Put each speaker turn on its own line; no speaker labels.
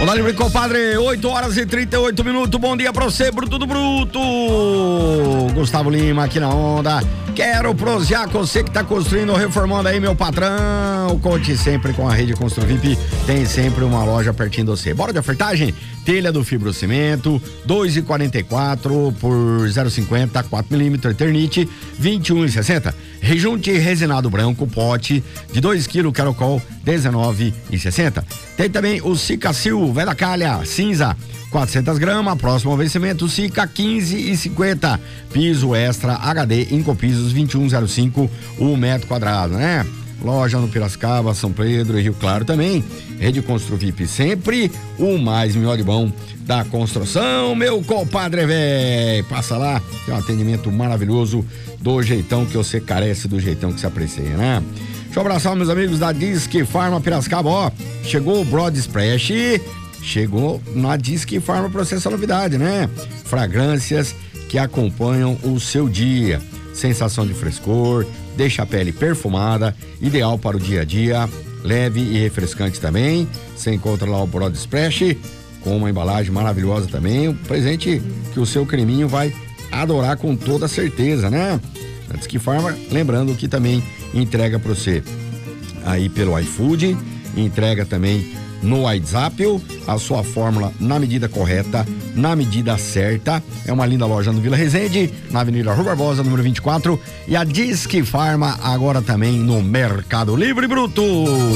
Olá, livre compadre, 8h38. Bom dia pra você, Bruto do Bruto. Gustavo Lima aqui na onda. Quero prosear com você que tá construindo ou reformando aí, meu patrão. Conte sempre com a Rede Construvip. Tem sempre uma loja pertinho de você. Bora de ofertagem? Telha do fibrocimento, 2,44 por 0,50, 4mm, Eternite, 21,60. Rejunte resinado branco, pote de 2 kg, Carocol, 19,60. Tem também o Cicacil, velha calha, cinza, 400 gramas, próximo ao vencimento, Cica, 15,50. Piso extra HD, Incopisos, 21,05 o metro quadrado, né? Loja no Piracicaba, São Pedro e Rio Claro também. Rede Construvip, sempre o mais melhor e bom da construção, meu compadre velho. Passa lá, tem um atendimento maravilhoso do jeitão que você carece, do jeitão que se aprecia, né? Deixa eu abraçar meus amigos da Disque Farma Piracicaba, ó. Chegou o Broad Splash, chegou na Disque Farma pra você essa novidade, né? Fragrâncias que acompanham o seu dia. Sensação de frescor, deixa a pele perfumada, ideal para o dia a dia, leve e refrescante também. Você encontra lá o Broad Splash com uma embalagem maravilhosa também, um presente que o seu creminho vai adorar com toda certeza, né? A Disque Farma, lembrando que também entrega para você aí pelo iFood, entrega também no WhatsApp, a sua fórmula na medida correta, na medida certa. É uma linda loja no Vila Resende, na Avenida Rua Barbosa, número 24, e a Disque Farma agora também no Mercado Livre Bruto.